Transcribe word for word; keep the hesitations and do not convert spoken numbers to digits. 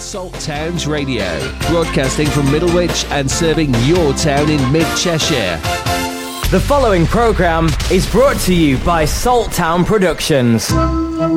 Salt Towns Radio, broadcasting from Middlewich and serving your town in mid-Cheshire. The following programme is brought to you by Salt Town Productions.